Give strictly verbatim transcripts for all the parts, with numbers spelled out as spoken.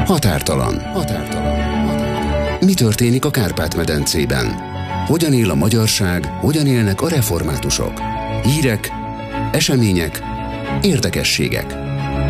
Határtalan. Határtalan. Mi történik a Kárpát-medencében? Hogyan él a magyarság, hogyan élnek a reformátusok? Hírek, események, érdekességek.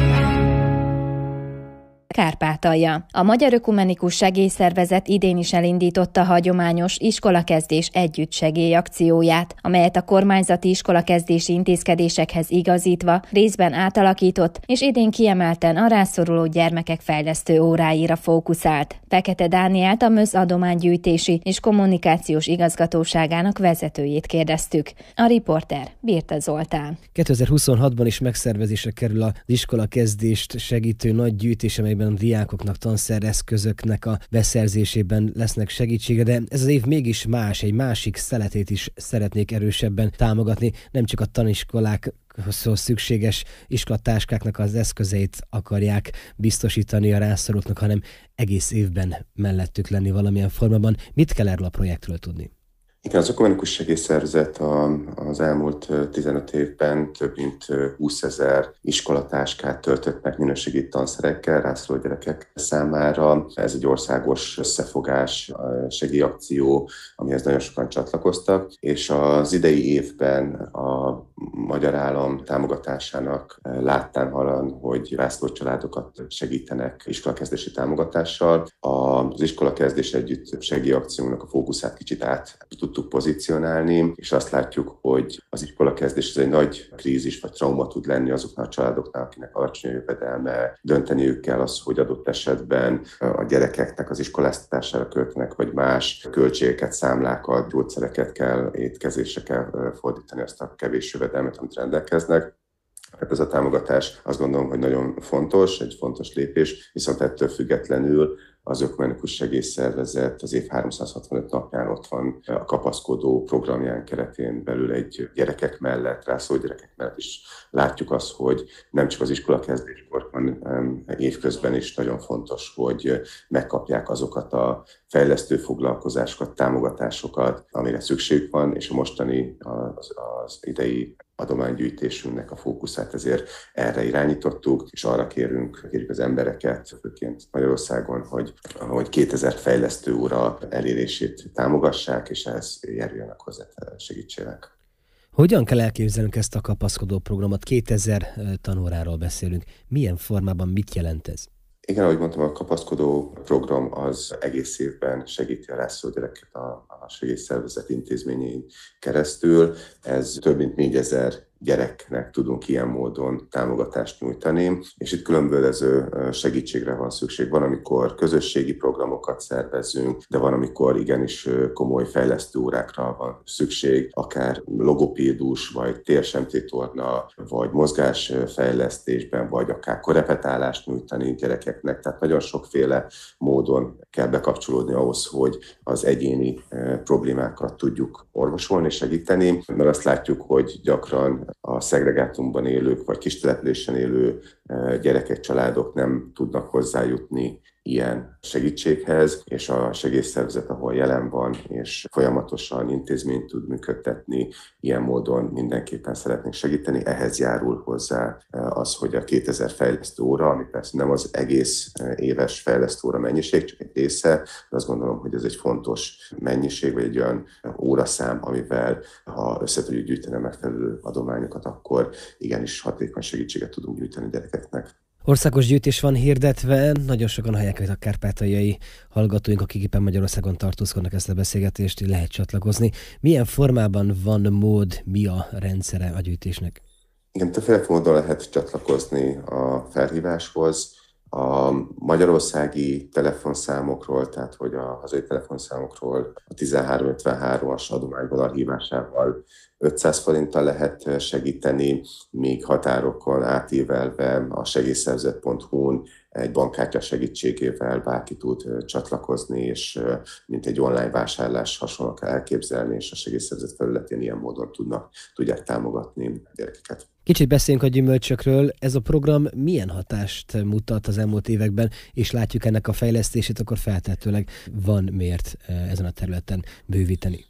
Kárpátalja. A Magyar Ökumenikus Segélyszervezet idén is elindította a hagyományos iskolakezdés együttsegély akcióját, amelyet a kormányzati iskolakezdési intézkedésekhez igazítva részben átalakított, és idén kiemelten a rászoruló gyermekek fejlesztő óráira fókuszált. Fekete Dánielt, a MÖSZ adománygyűjtési és kommunikációs igazgatóságának vezetőjét kérdeztük. A riporter Birte Zoltán. kétezer-huszonhatban is megszervezésre kerül az iskolakezdést segítő nagy gyűjtés, amelyben a diákoknak tanszereszközöknek a beszerzésében lesznek segítsége, de ez az év mégis más, egy másik szeletét is szeretnék erősebben támogatni, nem csak a taniskolákhoz szükséges iskolatáskáknak az eszközeit akarják biztosítani a rászorulóknak, hanem egész évben mellettük lenni valamilyen formában. Mit kell erről a projektről tudni? Igen, az Ökumenikus Segélyszervezet az elmúlt tizenöt évben több mint húszezer iskolatáskát töltött meg minőségi tanszerekkel rászoruló gyerekek számára. Ez egy országos összefogás, segélyakció, amihez nagyon sokan csatlakoztak, és az idei évben a magyar állam támogatásának láttán hallan, hogy rászoruló családokat segítenek iskolakezdési támogatással. Az iskolakezdés együtt segélyakciónak a fókuszát kicsit át tudtuk pozícionálni, és azt látjuk, hogy az iskolakezdés ez egy nagy krízis vagy trauma tud lenni azoknak a családoknál, akinek alacsony jövedelme, dönteniük kell az, hogy adott esetben a gyerekeknek az iskoláztatására költenek, vagy más költségeket, számlákat, gyógyszereket kell, étkezésre kell fordítani azt a kevés jövedelmet, amit rendelkeznek. Hát ez a támogatás azt gondolom, hogy nagyon fontos, egy fontos lépés, viszont ettől függetlenül az Ökumenikus Segélyszervezet az év háromszázhatvanöt napján ott van a kapaszkodó programján keretén belül egy gyerekek mellett, rászoruló gyerekek mellett is látjuk azt, hogy nem csak az iskolakezdéskor, hanem évközben is nagyon fontos, hogy megkapják azokat a fejlesztő foglalkozásokat, támogatásokat, amire szükségük van, és a mostani, az, az idei adománygyűjtésünknek a fókuszát ezért erre irányítottuk, és arra kérünk, kérjük az embereket, főként Magyarországon, hogy, hogy kétezer fejlesztő óra elérését támogassák, és ehhez járuljanak hozzá segítségek. Hogyan kell elképzelnünk ezt a kapaszkodó programot? kétezer tanóráról beszélünk. Milyen formában mit jelent ez? Igen, ahogy mondtam, a kapaszkodó program az egész évben segíti a rászoruló gyereket a, a segélyszervezet intézményein keresztül. Ez több mint négyezer gyereknek tudunk ilyen módon támogatást nyújtani, és itt különböző segítségre van szükség. Van, amikor közösségi programokat szervezünk, de van, amikor igenis komoly fejlesztő órákra van szükség, akár logopédus, vagy térsemtétorna, vagy mozgásfejlesztésben, vagy akár korepetálást nyújtani gyerekeknek. Tehát nagyon sokféle módon kell bekapcsolódni ahhoz, hogy az egyéni problémákat tudjuk orvosolni és segíteni, mert azt látjuk, hogy gyakran a szegregátumban élők vagy kistelepülésen élő gyerekek, családok nem tudnak hozzájutni ilyen segítséghez, és a segélyszervezet, ahol jelen van, és folyamatosan intézményt tud működtetni, ilyen módon mindenképpen szeretnénk segíteni. Ehhez járul hozzá az, hogy a kétezer fejlesztő óra, ami persze nem az egész éves fejlesztő óra mennyiség, csak egy része, de azt gondolom, hogy ez egy fontos mennyiség, vagy egy olyan óraszám, amivel ha össze tudjuk gyűjteni a megfelelő adományokat, akkor igenis hatékony segítséget tudunk gyűjteni gyerekeknek. Országos gyűjtés van hirdetve, nagyon sokan hallják, hogy a kárpátaljai hallgatóink, akik éppen Magyarországon tartózkodnak, ezt a beszélgetést lehet csatlakozni. Milyen formában van mód, mi a rendszere a gyűjtésnek? Igen, többféle módon lehet csatlakozni a felhíváshoz. A magyarországi telefonszámokról, tehát hogy a hazai telefonszámokról a tizenhárom ötvenhárom-as adományvonal hívásával ötszáz forinttal lehet segíteni, míg határokon átívelve a segélyszervezet pont hu-n egy bankkártya segítségével bárki tud csatlakozni, és mint egy online vásárlás hasonló kell elképzelni, és a segélyszervezet felületén ilyen módon tudnak, tudják támogatni a gyerekeket. Kicsit beszéljünk a gyümölcsökről. Ez a program milyen hatást mutat az elmúlt években, és látjuk ennek a fejlesztését, akkor feltehetőleg van miért ezen a területen bővíteni.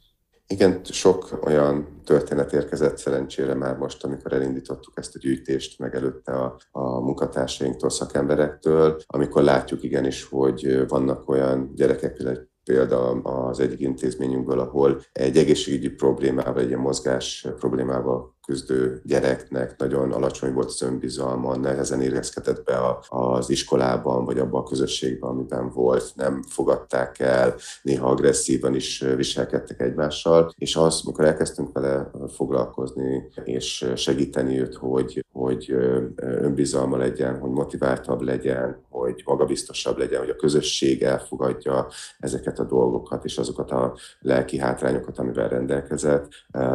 Igen, sok olyan történet érkezett szerencsére már most, amikor elindítottuk ezt a gyűjtést, meg előtte a, a munkatársainktól, szakemberektől, amikor látjuk igenis, hogy vannak olyan gyerekek, példa az egyik intézményünkből, ahol egy egészségügyi problémával, egy ilyen mozgás problémával küzdő gyereknek nagyon alacsony volt az önbizalma, nehezen érezkedett be az iskolában, vagy abban a közösségben, amiben volt, nem fogadták el, néha agresszívan is viselkedtek egymással, és az, amikor elkezdtünk vele foglalkozni, és segíteni őt, hogy, hogy önbizalma legyen, hogy motiváltabb legyen, hogy magabiztosabb legyen, hogy a közösség elfogadja ezeket a dolgokat, és azokat a lelki hátrányokat, amivel rendelkezett,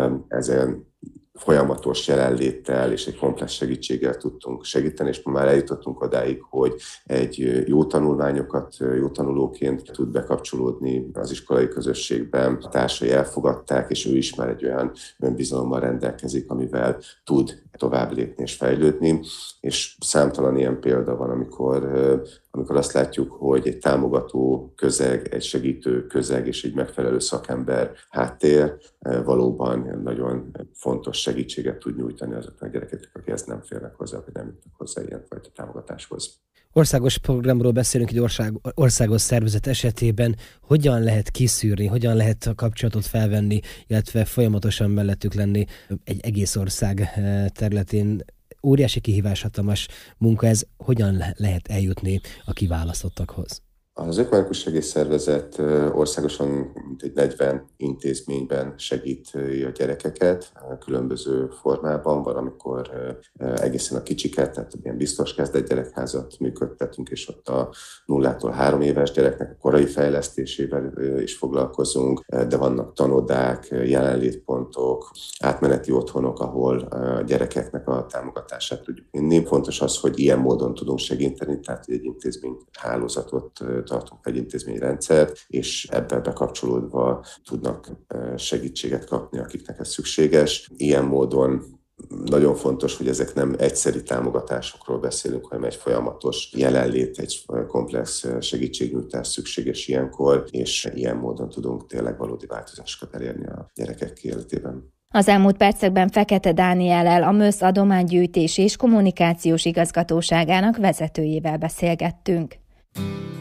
ezen folyamatos jelenléttel és egy komplex segítséggel tudtunk segíteni, és már eljutottunk odáig, hogy egy jó tanulmányokat, jó tanulóként tud bekapcsolódni az iskolai közösségben, a társai elfogadták, és ő is már egy olyan önbizalommal rendelkezik, amivel tud tovább lépni és fejlődni, és számtalan ilyen példa van, amikor, amikor azt látjuk, hogy egy támogató közeg, egy segítő közeg és egy megfelelő szakember háttér valóban nagyon fontos segítséget tud nyújtani azoknak a gyerekeknek, akik ezt nem férnek hozzá, vagy nem jutnak hozzá ilyenfajta támogatáshoz. Országos programról beszélünk, egy ország, országos szervezet esetében hogyan lehet kiszűrni, hogyan lehet a kapcsolatot felvenni, illetve folyamatosan mellettük lenni egy egész ország területén. Óriási kihívás, hatalmas munka ez, hogyan lehet eljutni a kiválasztottakhoz? Az Ökumenikus Segélyszervezet országosan mintegy negyven intézményben segíti a gyerekeket különböző formában. Van, amikor egészen a kicsiket, tehát ilyen biztos kezdett gyerekházat működtetünk, és ott a nullától három éves gyereknek a korai fejlesztésével is foglalkozunk, de vannak tanodák, jelenlétpontok, átmeneti otthonok, ahol a gyerekeknek a támogatását tudjuk vinni. Fontos az, hogy ilyen módon tudunk segíteni, tehát egy intézmény hálózatot tartunk, egy intézményrendszert, és ebben bekapcsolódva tudnak segítséget kapni, akiknek ez szükséges. Ilyen módon nagyon fontos, hogy ezek nem egyszeri támogatásokról beszélünk, hanem egy folyamatos jelenlét, egy komplex segítségnyújtás szükséges ilyenkor, és ilyen módon tudunk tényleg valódi változásokat elérni a gyerekek életében. Az elmúlt percekben Fekete Dániellel, a MÖSZ adománygyűjtés és kommunikációs igazgatóságának vezetőjével beszélgettünk.